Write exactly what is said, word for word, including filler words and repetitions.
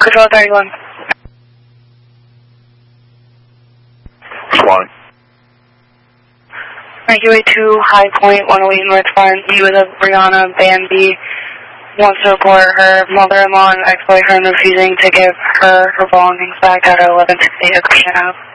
Control thirty-one. Flying. Make your way to High Point, one oh eight North Farm. You with a Brianna Bambi wants to report her mother-in-law and ex-boyfriend refusing to give her her belongings back at eleven sixty Christian Ave.